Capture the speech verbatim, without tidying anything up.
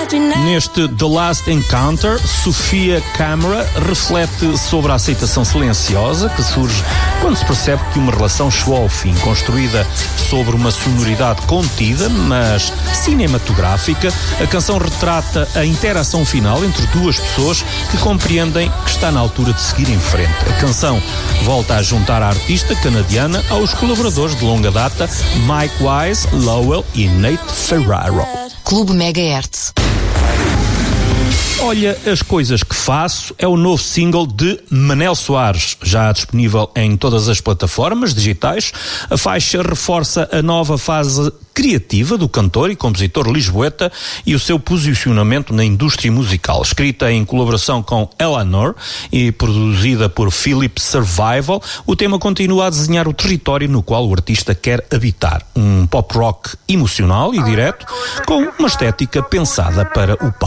Neste The Last Encounter, Sofia Camera reflete sobre a aceitação silenciosa que surge quando se percebe que uma relação chegou ao fim, construída sobre uma sonoridade contida, mas cinematográfica. A canção retrata a interação final entre duas pessoas que compreendem que está na altura de seguir em frente. A canção volta a juntar a artista canadiana aos colaboradores de longa data Mike Wise, Lowell e Nate Ferraro. Clube Megahertz. Olha as coisas que faço é o novo single de Manel Soares, já disponível em todas as plataformas digitais. A faixa reforça a nova fase criativa do cantor e compositor lisboeta e o seu posicionamento na indústria musical. Escrita em colaboração com Eleanor e produzida por Philip Survival, o tema continua a desenhar o território no qual o artista quer habitar. Um pop rock emocional e direto, com uma estética pensada para o palco.